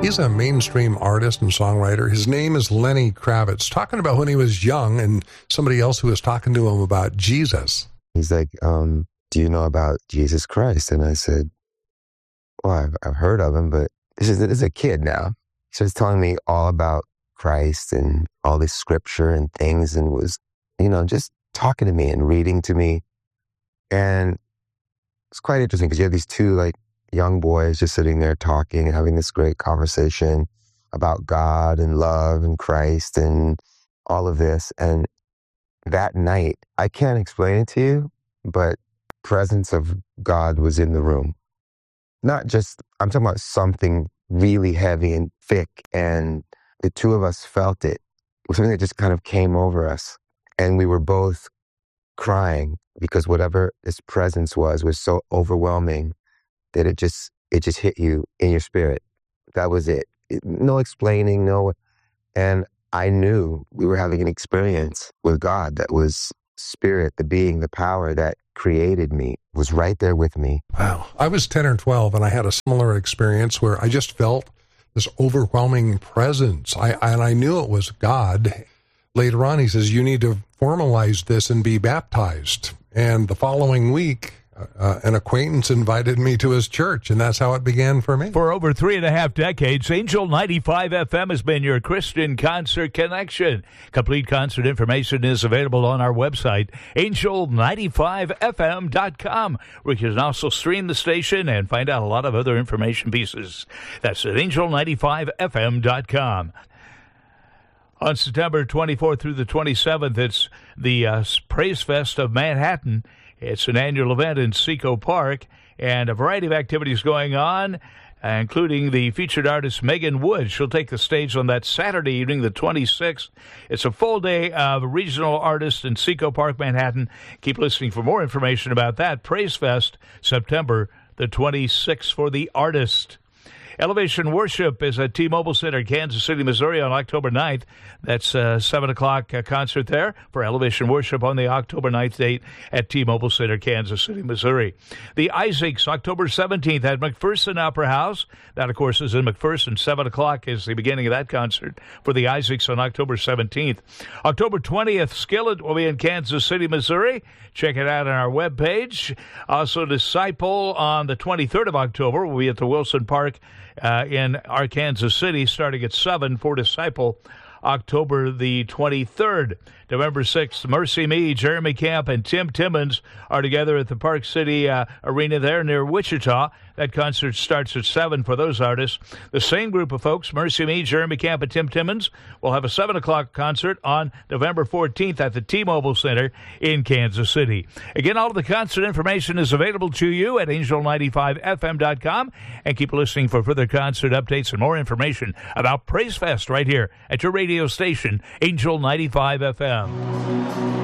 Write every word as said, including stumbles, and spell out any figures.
He's a mainstream artist and songwriter. His name is Lenny Kravitz, talking about when he was young and somebody else who was talking to him about Jesus. He's like, um, do you know about Jesus Christ? And I said, well, I've, I've heard of him, but this is, this is a kid now. So he's telling me all about Christ and all this scripture and things, and was, you know, just talking to me and reading to me. And it's quite interesting because you have these two like young boys just sitting there talking and having this great conversation about God and love and Christ and all of this. And that night, I can't explain it to you, but presence of God was in the room. Not just, I'm talking about something really heavy and thick, and the two of us felt it. It was something that just kind of came over us, and we were both crying because whatever this presence was was so overwhelming that it just it just hit you in your spirit. That was it. it no explaining, no. And I knew we were having an experience with God that was spirit, the being, the power that created me was right there with me. Wow. I was ten or twelve, and I had a similar experience where I just felt this overwhelming presence. I, and I knew it was God. Later on, he says, you need to formalize this and be baptized. And the following week, Uh, an acquaintance invited me to his church, and that's how it began for me. For over three and a half decades, Angel ninety-five F M has been your Christian concert connection. Complete concert information is available on our website, angel ninety-five f m dot com, where you can also stream the station and find out a lot of other information pieces. That's at angel ninety-five f m dot com. On September twenty-fourth through the twenty-seventh, it's the uh, Praise Fest of Manhattan. It's an annual event in Seco Park, and a variety of activities going on, including the featured artist Megan Wood. She'll take the stage on that Saturday evening, the twenty-sixth. It's a full day of regional artists in Seco Park, Manhattan. Keep listening for more information about that. Praise Fest, September the twenty-sixth for the artist. Elevation Worship is at T-Mobile Center, Kansas City, Missouri on October ninth. That's a seven o'clock uh, concert there for Elevation Worship on the October ninth date at T-Mobile Center, Kansas City, Missouri. The Isaacs, October seventeenth at McPherson Opera House. That, of course, is in McPherson. seven o'clock is the beginning of that concert for the Isaacs on October seventeenth. October twentieth, Skillet will be in Kansas City, Missouri. Check it out on our webpage. Also, Disciple on the twenty-third of October will be at the Wilson Park Uh, in Arkansas City, starting at seven for Disciple, October the twenty-third. November sixth, Mercy Me, Jeremy Camp, and Tim Timmons are together at the Park City uh, Arena there near Wichita. That concert starts at seven for those artists. The same group of folks, Mercy Me, Jeremy Camp, and Tim Timmons, will have a seven o'clock concert on November fourteenth at the T-Mobile Center in Kansas City. Again, all of the concert information is available to you at angel ninety-five f m dot com, and keep listening for further concert updates and more information about Praise Fest right here at your radio station, Angel ninety-five F M.